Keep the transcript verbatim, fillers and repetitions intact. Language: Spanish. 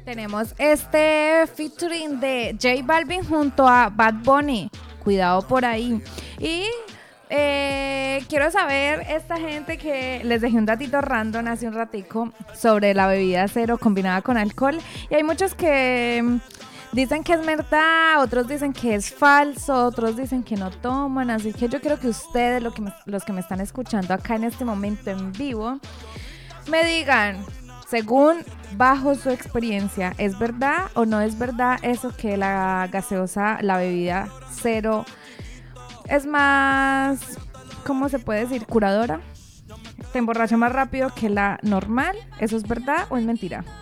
Tenemos este featuring de J Balvin junto a Bad Bunny. Cuidado por ahí. Y eh, quiero saber, esta gente que les dejé un datito random hace un ratico sobre la bebida cero combinada con alcohol. Y hay muchos que mm, dicen que es verdad, otros dicen que es falso, otros dicen que no toman. Así que yo quiero que ustedes, lo que me- los que me están escuchando acá en este momento en vivo, me digan, según bajo su experiencia, ¿es verdad o no es verdad eso que la gaseosa, la bebida cero, es más, ¿cómo se puede decir? Curadora. ¿Te emborracha más rápido que la normal? ¿Eso es verdad o es mentira?